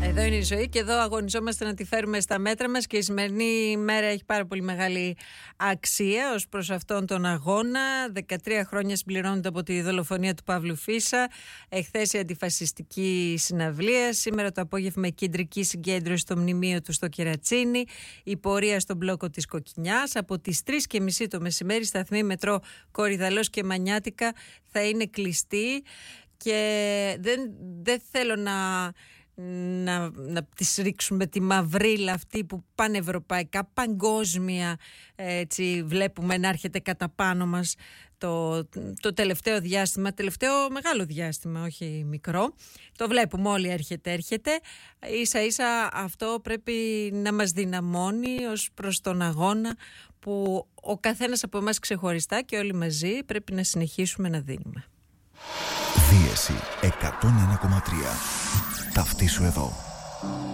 Εδώ είναι η ζωή και εδώ αγωνιζόμαστε να τη φέρουμε στα μέτρα μας και η σημερινή μέρα έχει πάρα πολύ μεγάλη αξία ως προς αυτόν τον αγώνα. 13 χρόνια συμπληρώνονται από τη δολοφονία του Παύλου Φίσα. Εχθές η αντιφασιστική συναυλία. Σήμερα το απόγευμα η κεντρική συγκέντρωση στο μνημείο του στο Κερατσίνι. Η πορεία στον μπλόκο της Κοκκινιάς. Από τις 3:30 το μεσημέρι σταθμοί μετρό Κορυδαλλός και Μανιάτικα θα είναι κλειστοί. Και δεν θέλω να τις ρίξουμε τη μαυρίλα αυτή που πανευρωπαϊκά, παγκόσμια έτσι βλέπουμε να έρχεται κατά πάνω μας το τελευταίο διάστημα, τελευταίο μεγάλο διάστημα, όχι μικρό. Το βλέπουμε όλοι, έρχεται. Ίσα ίσα αυτό πρέπει να μας δυναμώνει ως προς τον αγώνα που ο καθένας από εμάς ξεχωριστά και όλοι μαζί πρέπει να συνεχίσουμε να δίνουμε. Δίεση 101,3. Ταυτίσου εδώ.